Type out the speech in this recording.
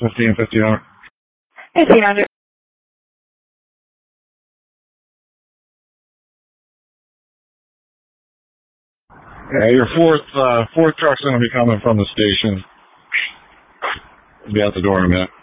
1550. 1500. Yeah, your fourth truck's going to be coming from the station. Be at the door in a minute.